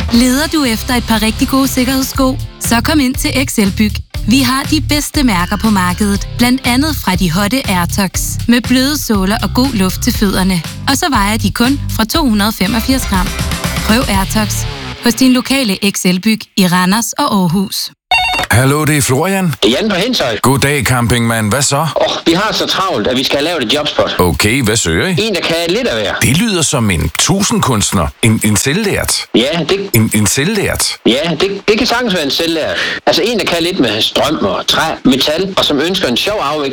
Leder du efter et par rigtig gode sikkerhedssko? Så kom ind til Excelbyg. Vi har de bedste mærker på markedet, blandt andet fra de hotte AirTox, med bløde såler og god luft til fødderne. Og så vejer de kun fra 285 gram. Prøv AirTox hos din lokale Excelbyg i Randers og Aarhus. Hallo, det er Florian. Jan på Henshøj. Goddag, campingmand. Hvad så? Vi har så travlt, at vi skal have lavet et jobspot. Okay, hvad søger I? En, der kan lidt af hver. Det lyder som en 1000-kunstner. En selvlært. Ja, det... En selvlært? Ja, det kan sagtens være en selvlært. Altså en, der kan lidt med strøm og træ, metal, og som ønsker en sjov afveksling